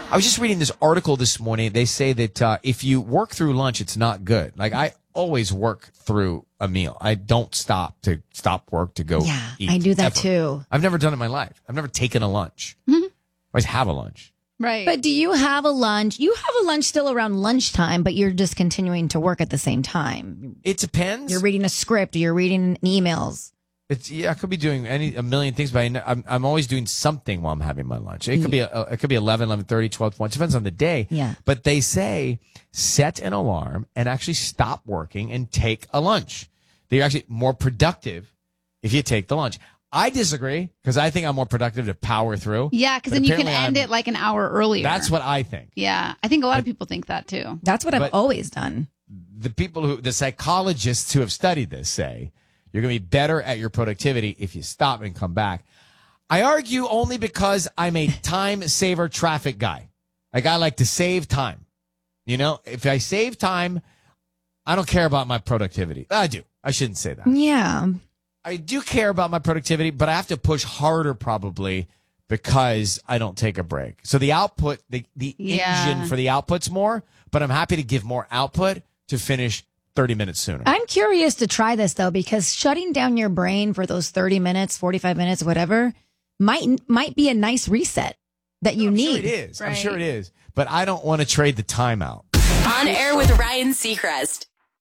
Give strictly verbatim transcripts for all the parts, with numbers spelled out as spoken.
I was just reading this article this morning. They say that uh, if you work through lunch, it's not good. Like I always work through a meal. I don't stop to stop work to go yeah, eat. I do that ever. too. I've never done it in my life. I've never taken a lunch. Mm-hmm. I always have a lunch. Right. But do you have a lunch? You have a lunch still around lunchtime, but you're just continuing to work at the same time. It depends. You're reading a script, or you're reading emails. It's yeah, I could be doing any a million things, but I, know- I'm I'm always doing something while I'm having my lunch. It could be a, it could be eleven, eleven thirty, twelve, one. Depends on the day. Yeah. But they say set an alarm and actually stop working and take a lunch. They're actually more productive if you take the lunch. I disagree because I think I'm more productive to power through. Yeah, because But then you can apparently end I'm- it like an hour earlier. That's what I think. Yeah, I think a lot of people think that too. That's what I've But- always done. The people who, the psychologists who have studied this say you're going to be better at your productivity if you stop and come back. I argue only because I'm a time saver traffic guy. Like I like to save time. You know, if I save time, I don't care about my productivity. I do. I shouldn't say that. Yeah. I do care about my productivity, but I have to push harder probably because I don't take a break. So the output, the, the Yeah. engine for the output's more, but I'm happy to give more output to finish thirty minutes sooner. I'm curious to try this though, because shutting down your brain for those thirty minutes, forty-five minutes, whatever, might might be a nice reset that you I'm need. sure it is. I'm Right. sure it is. But I don't want to trade the time out. On air with Ryan Seacrest.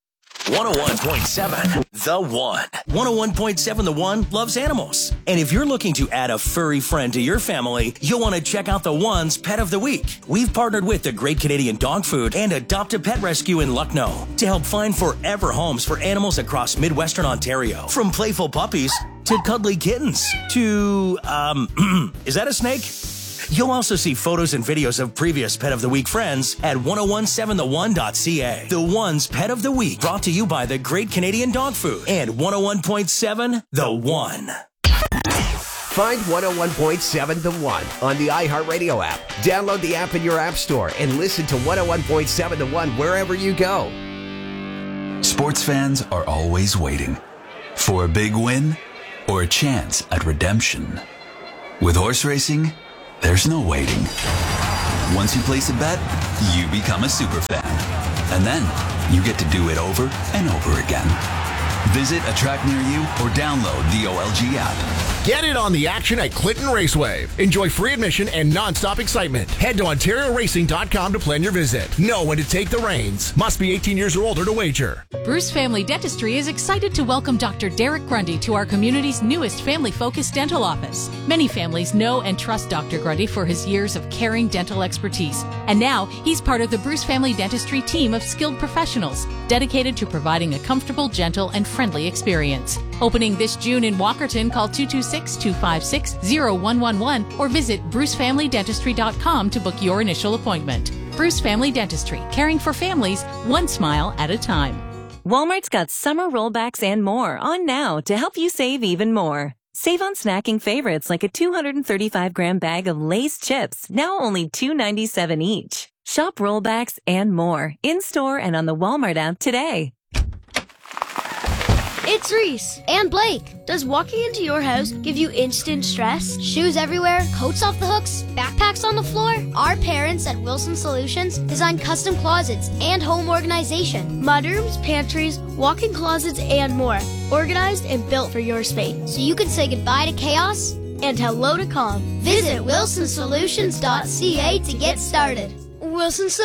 one oh one point seven The One. one oh one point seven The One loves animals. And if you're looking to add a furry friend to your family, you'll want to check out The One's Pet of the Week. We've partnered with the Great Canadian Dog Food and Adopt a Pet Rescue in Lucknow to help find forever homes for animals across Midwestern Ontario. From playful puppies to cuddly kittens to, um, is that a snake? You'll also see photos and videos of previous Pet of the Week friends at ten seventeen the one dot c a. The One's Pet of the Week, brought to you by the Great Canadian Dog Food and one oh one point seven The One. Find one oh one point seven The One on the iHeartRadio app. Download the app in your app store and listen to one oh one point seven The One wherever you go. Sports fans are always waiting for a big win or a chance at redemption. With horse racing, there's no waiting. Once you place a bet, you become a super fan. And then you get to do it over and over again. Visit a track near you or download the O L G app. Get in on the action at Clinton Raceway. Enjoy free admission and non-stop excitement. Head to ontario racing dot com to plan your visit. Know when to take the reins. Must be eighteen years or older to wager. Bruce Family Dentistry is excited to welcome Doctor Derek Grundy to our community's newest family-focused dental office. Many families know and trust Doctor Grundy for his years of caring dental expertise. And now he's part of the Bruce Family Dentistry team of skilled professionals dedicated to providing a comfortable, gentle, and friendly experience. Opening this June in Walkerton, call two two six, two five six, zero one one one or visit bruce family dentistry dot com to book your initial appointment. Bruce Family Dentistry, caring for families one smile at a time. Walmart's got summer rollbacks and more on now to help you save even more. Save on snacking favorites like a two hundred thirty-five gram bag of Lay's chips, now only two ninety-seven each. Shop rollbacks and more in-store and on the Walmart app today. It's Reese and Blake. Does walking into your house give you instant stress? Shoes everywhere, coats off the hooks, backpacks on the floor? Our parents at Wilson Solutions design custom closets and home organization. Mudrooms, pantries, walk-in closets, and more. Organized and built for your space. So you can say goodbye to chaos and hello to calm. Visit wilson solutions dot c a to get started. Wilson Solutions.